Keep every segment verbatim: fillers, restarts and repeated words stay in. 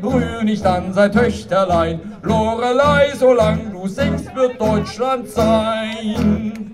rühr nicht an sein Töchterlein. Lorelei, solang du singst, wird Deutschland sein.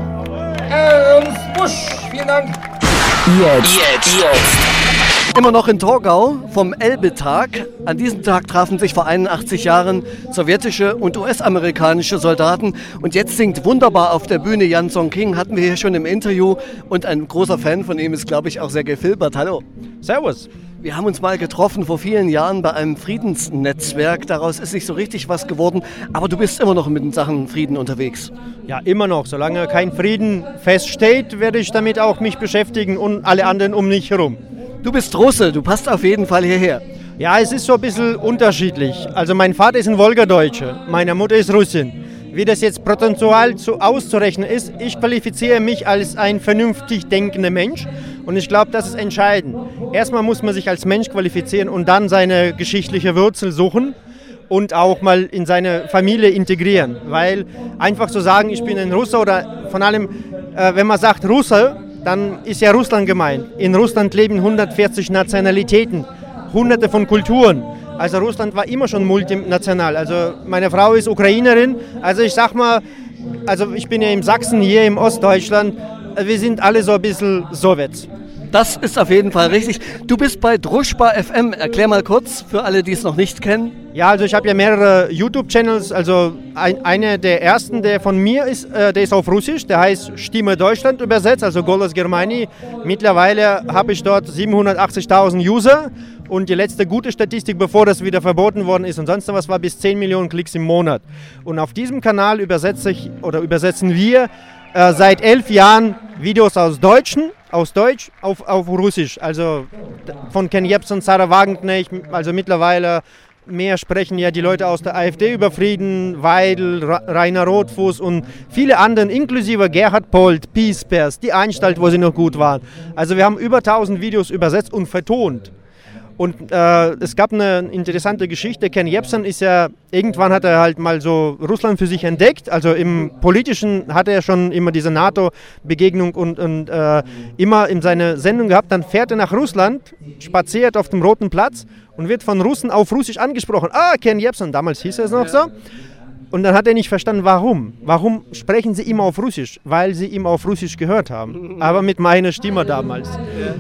Ernst Busch, vielen Dank. Jetzt, jetzt, jetzt. Immer noch in Torgau vom Elbe-Tag. An diesem Tag trafen sich vor einundachtzig Jahren sowjetische und U S-amerikanische Soldaten. Und jetzt singt wunderbar auf der Bühne Jan Song-King, hatten wir hier schon im Interview. Und ein großer Fan von ihm ist, glaube ich, auch Sergei Filbert. Hallo. Servus. Wir haben uns mal getroffen vor vielen Jahren bei einem Friedensnetzwerk. Daraus ist nicht so richtig was geworden. Aber du bist immer noch mit den Sachen Frieden unterwegs. Ja, immer noch. Solange kein Frieden feststeht, werde ich damit auch mich beschäftigen und alle anderen um mich herum. Du bist Russe, du passt auf jeden Fall hierher. Ja, es ist so ein bisschen unterschiedlich. Also mein Vater ist ein Wolgadeutscher, meine Mutter ist Russin. Wie das jetzt prozentual zu auszurechnen ist, ich qualifiziere mich als ein vernünftig denkender Mensch und ich glaube, das ist entscheidend. Erstmal muss man sich als Mensch qualifizieren und dann seine geschichtliche Wurzel suchen und auch mal in seine Familie integrieren. Weil einfach zu sagen, ich bin ein Russe oder vor allem, äh, wenn man sagt Russe, dann ist ja Russland gemeint. In Russland leben hundertvierzig Nationalitäten, hunderte von Kulturen. Also Russland war immer schon multinational. Also meine Frau ist Ukrainerin. Also ich sag mal, also ich bin ja im Sachsen, hier im Ostdeutschland. Wir sind alle so ein bisschen Sowjets. Das ist auf jeden Fall richtig. Du bist bei Druschba F M. Erklär mal kurz für alle, die es noch nicht kennen. Ja, also ich habe ja mehrere YouTube-Channels. Also ein, einer der ersten, der von mir ist, äh, der ist auf Russisch. Der heißt Stimme Deutschland übersetzt, also Golos Germani. Mittlerweile habe ich dort siebenhundertachtzigtausend User. Und die letzte gute Statistik, bevor das wieder verboten worden ist und sonst was, war bis zehn Millionen Klicks im Monat. Und auf diesem Kanal übersetze ich oder übersetzen wir äh, seit elf Jahren Videos aus Deutschen, aus Deutsch auf, auf Russisch. Also von Ken Jebsen, Sarah Wagenknecht, also mittlerweile mehr sprechen ja die Leute aus der AfD über Frieden, Weidel, Rainer Rothfuss und viele anderen, inklusive Gerhard Polt, Piespers, die Anstalt, wo sie noch gut waren. Also wir haben über tausend Videos übersetzt und vertont. Und äh, es gab eine interessante Geschichte. Ken Jebsen ist ja, irgendwann hat er halt mal so Russland für sich entdeckt. Also im Politischen hat er schon immer diese NATO-Begegnung und, und äh, immer in seiner Sendung gehabt. Dann fährt er nach Russland, spaziert auf dem Roten Platz und wird von Russen auf Russisch angesprochen. Ah, Ken Jebsen, damals hieß es noch so. Und dann hat er nicht verstanden, warum. Warum sprechen sie immer auf Russisch? Weil sie immer auf Russisch gehört haben. Aber mit meiner Stimme damals.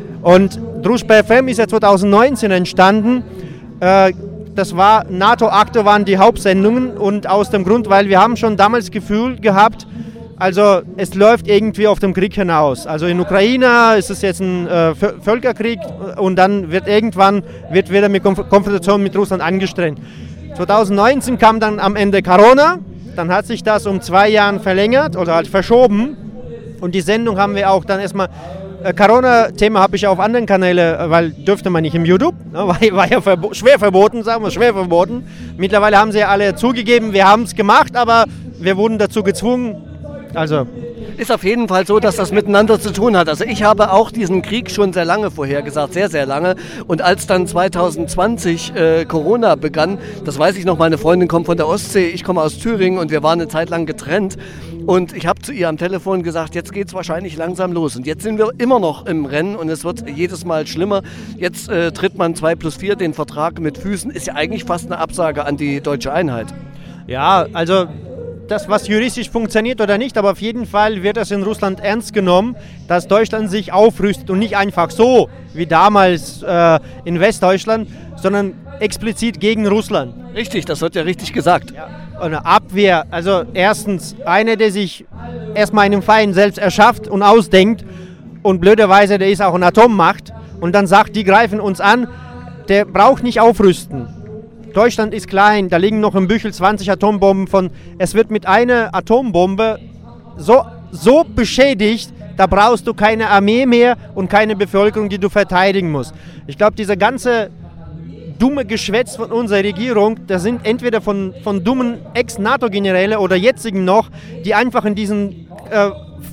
Und Druschba F M ist ja zweitausendneunzehn entstanden. Äh, das war, NATO-Akte waren die Hauptsendungen. Und aus dem Grund, weil wir haben schon damals Gefühl gehabt, also es läuft irgendwie auf dem Krieg hinaus. Also in Ukraine ist es jetzt ein äh, Völkerkrieg. Und dann wird irgendwann wird wieder mit Konf- Konfrontation mit Russland angestrengt. zweitausendneunzehn kam dann am Ende Corona, dann hat sich das um zwei Jahre verlängert oder halt verschoben und die Sendung haben wir auch dann erstmal, äh, Corona-Thema habe ich auf anderen Kanälen, weil dürfte man nicht im YouTube, ne, war, war ja verbo- schwer verboten, sagen wir, schwer verboten. Mittlerweile haben sie ja alle zugegeben, wir haben es gemacht, aber wir wurden dazu gezwungen, also... Ist auf jeden Fall so, dass das miteinander zu tun hat. Also ich habe auch diesen Krieg schon sehr lange vorhergesagt, sehr, sehr lange. Und als dann zwanzig zwanzig äh, Corona begann, das weiß ich noch, meine Freundin kommt von der Ostsee, ich komme aus Thüringen und wir waren eine Zeit lang getrennt. Und ich habe zu ihr am Telefon gesagt, jetzt geht es wahrscheinlich langsam los. Und jetzt sind wir immer noch im Rennen und es wird jedes Mal schlimmer. Jetzt äh, tritt man zwei plus vier den Vertrag mit Füßen. Ist ja eigentlich fast eine Absage an die deutsche Einheit. Ja, also... das, was juristisch funktioniert oder nicht, aber auf jeden Fall wird das in Russland ernst genommen, dass Deutschland sich aufrüstet und nicht einfach so wie damals äh, in Westdeutschland, sondern explizit gegen Russland. Richtig, das wird ja richtig gesagt. Ja. Eine Abwehr, also erstens einer, der sich erstmal einen Feind selbst erschafft und ausdenkt und blöderweise, der ist auch eine Atommacht und dann sagt, die greifen uns an, der braucht nicht aufrüsten. Deutschland ist klein, da liegen noch im Büchel zwanzig Atombomben von. Es wird mit einer Atombombe so, so beschädigt, da brauchst du keine Armee mehr und keine Bevölkerung, die du verteidigen musst. Ich glaube, diese ganze dumme Geschwätz von unserer Regierung, das sind entweder von, von dummen Ex-NATO-Generäle oder jetzigen noch, die einfach in diesem äh,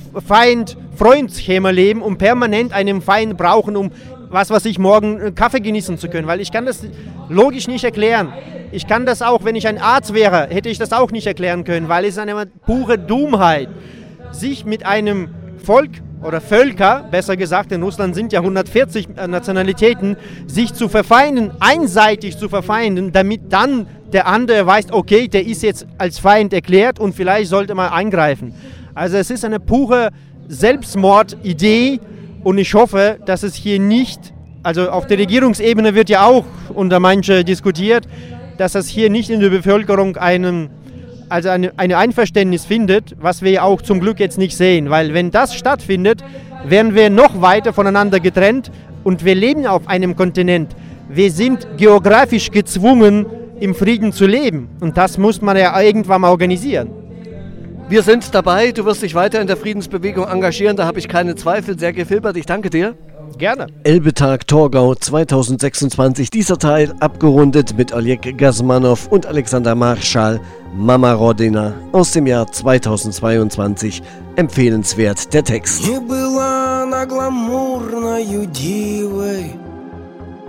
Feind-Freund-Schema leben und permanent einen Feind brauchen, um was weiß ich, morgen Kaffee genießen zu können, weil ich kann das logisch nicht erklären. Ich kann das auch, wenn ich ein Arzt wäre, hätte ich das auch nicht erklären können, weil es eine pure Dummheit, sich mit einem Volk oder Völker, besser gesagt, in Russland sind ja hundertvierzig Nationalitäten, sich zu verfeinden, einseitig zu verfeinden, damit dann der andere weiß, okay, der ist jetzt als Feind erklärt und vielleicht sollte man eingreifen. Also es ist eine pure Selbstmordidee und ich hoffe, dass es hier nicht, also auf der Regierungsebene wird ja auch unter manche diskutiert, dass es hier nicht in der Bevölkerung einen, also eine, eine Einverständnis findet, was wir ja auch zum Glück jetzt nicht sehen, weil wenn das stattfindet, werden wir noch weiter voneinander getrennt und wir leben auf einem Kontinent. Wir sind geografisch gezwungen, im Frieden zu leben und das muss man ja irgendwann mal organisieren. Wir sind dabei, du wirst dich weiter in der Friedensbewegung engagieren, da habe ich keine Zweifel. Sergej Filbert, ich danke dir. Gerne. Elbe-Tag Torgau zweitausendsechsundzwanzig, dieser Teil abgerundet mit Oleg Gazmanov und Alexander Marschall, Mama Rodina aus dem Jahr zweitausendzweiundzwanzig. Empfehlenswert der Text. Не была она гламурною дивой,